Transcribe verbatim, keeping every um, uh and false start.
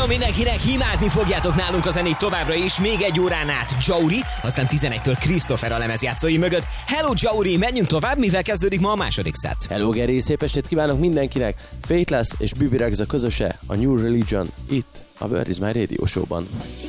Mondom mindenkinek, imádni fogjátok nálunk a zenét továbbra is, még egy órán át Jauri, aztán tizenegytől Christopher a lemezjátszói mögött. Hello Jauri, menjünk tovább, mivel kezdődik ma a második szett. Hello Geri, szép estét kívánok mindenkinek! Faithless és Bibi Rexa közöse, a New Religion, itt a Where is My Radio Show-ban.